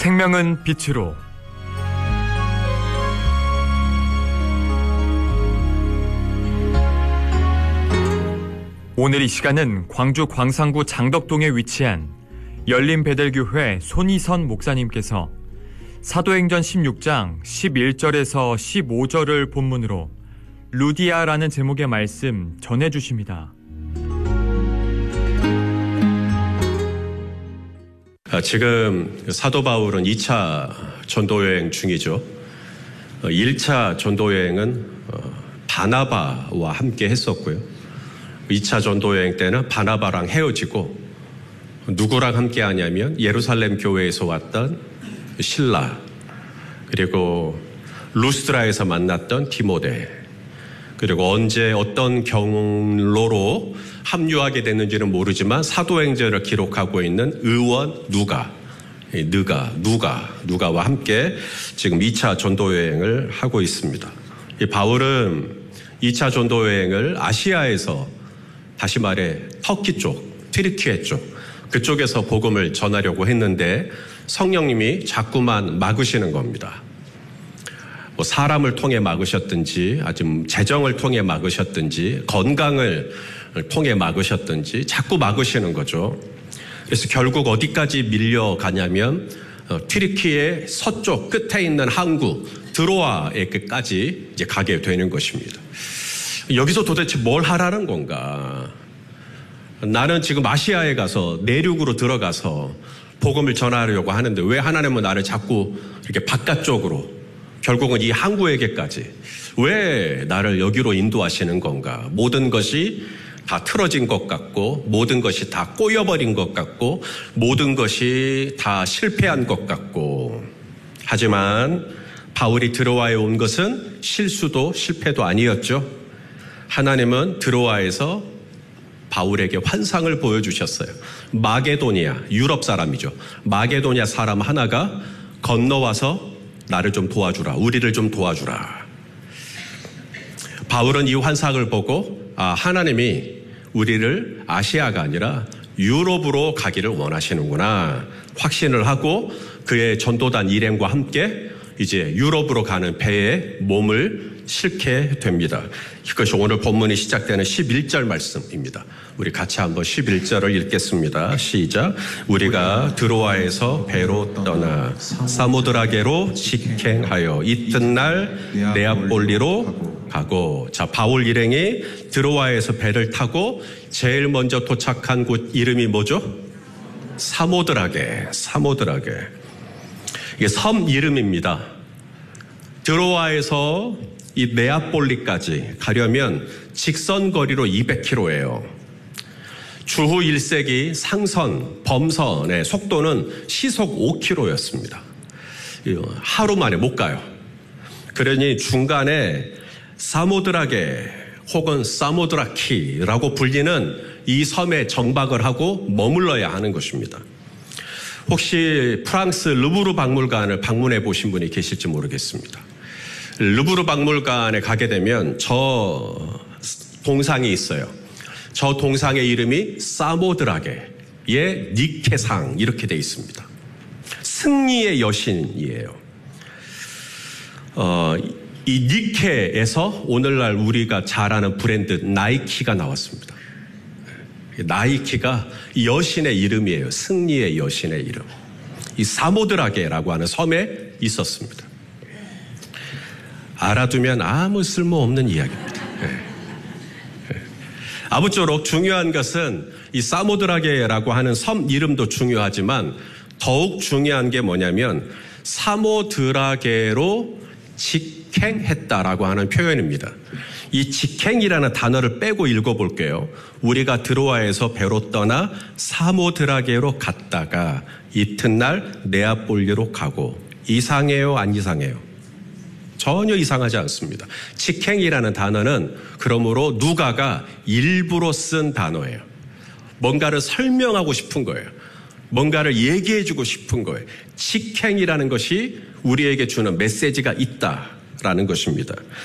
생명은 빛으로. 오늘 이 시간은 광주 광산구 장덕동에 위치한 열린베델교회 손희선 목사님께서 사도행전 16장 11절에서 15절을 본문으로 루디아라는 제목의 말씀 전해주십니다. 지금 사도 바울은 2차 전도여행 중이죠. 1차 전도여행은 바나바와 함께 했었고요. 2차 전도여행 때는 바나바랑 헤어지고 누구랑 함께 하냐면 예루살렘 교회에서 왔던 실라, 그리고 루스드라에서 만났던 디모데, 그리고 언제 어떤 경로로 합류하게 됐는지는 모르지만 사도행전을 기록하고 있는 의원 누가와 함께 지금 2차 전도여행을 하고 있습니다. 이 바울은 2차 전도여행을 아시아에서, 다시 말해 터키 쪽, 튀르키예 쪽, 그쪽에서 복음을 전하려고 했는데 성령님이 자꾸만 막으시는 겁니다. 뭐 사람을 통해 막으셨든지, 아니면 재정을 통해 막으셨든지, 건강을 통해 막으셨든지 자꾸 막으시는 거죠. 그래서 결국 어디까지 밀려가냐면 튀르키예 서쪽 끝에 있는 항구 드로아에까지 이제 가게 되는 것입니다. 여기서 도대체 뭘 하라는 건가? 나는 지금 아시아에 가서 내륙으로 들어가서 복음을 전하려고 하는데 왜 하나님은 나를 자꾸 이렇게 바깥쪽으로, 결국은 이 항구에게까지 왜 나를 여기로 인도하시는 건가? 모든 것이 다 틀어진 것 같고, 모든 것이 다 꼬여버린 것 같고, 모든 것이 다 실패한 것 같고. 하지만 바울이 드로아에 온 것은 실수도 실패도 아니었죠. 하나님은 드로아에서 바울에게 환상을 보여주셨어요. 마게도니아, 유럽 사람이죠. 마게도니아 사람 하나가 건너와서 나를 좀 도와주라, 우리를 좀 도와주라. 바울은 이 환상을 보고 하나님이 우리를 아시아가 아니라 유럽으로 가기를 원하시는구나 확신을 하고 그의 전도단 일행과 함께 이제 유럽으로 가는 배에 몸을 싣게 됩니다. 이것이 오늘 본문이 시작되는 11절 말씀입니다. 우리 같이 한번 11절을 읽겠습니다. 시작. 우리가 드로아에서 배로 떠나 사모드라게로 직행하여 이튿날 네아폴리로 가고. 자, 바울 일행이 드로아에서 배를 타고 제일 먼저 도착한 곳 이름이 뭐죠? 사모드라게. 이게 섬 이름입니다. 드로아에서 이 네아폴리까지 가려면 직선 거리로 200km예요. 주후 1세기 상선, 범선의 속도는 시속 5km였습니다. 하루 만에 못 가요. 그러니 중간에 사모드라게 혹은 사모드라키라고 불리는 이 섬에 정박을 하고 머물러야 하는 것입니다. 혹시 프랑스 루브르 박물관을 방문해 보신 분이 계실지 모르겠습니다. 루브르 박물관에 가게 되면 저 동상이 있어요. 저 동상의 이름이 사모드라게의 니케상 이렇게 되어 있습니다. 승리의 여신이에요. 이 니케에서 오늘날 우리가 잘 아는 브랜드 나이키가 나왔습니다. 나이키가 여신의 이름이에요. 승리의 여신의 이름. 이 사모드라게라고 하는 섬에 있었습니다. 알아두면 아무 쓸모없는 이야기입니다. 아무쪼록 중요한 것은 이 사모드라게라고 하는 섬 이름도 중요하지만 더욱 중요한 게 뭐냐면 사모드라게로 직행했다라고 하는 표현입니다. 이 직행이라는 단어를 빼고 읽어볼게요. 우리가 드로아에서 배로 떠나 사모드라게로 갔다가 이튿날 네아폴리로 가고. 이상해요, 안 이상해요? 전혀 이상하지 않습니다. 직행이라는 단어는 그러므로 누가가 일부러 쓴 단어예요. 뭔가를 설명하고 싶은 거예요. 뭔가를 얘기해주고 싶은 거예요. 직행이라는 것이 우리에게 주는 메시지가 있다라는 것입니다.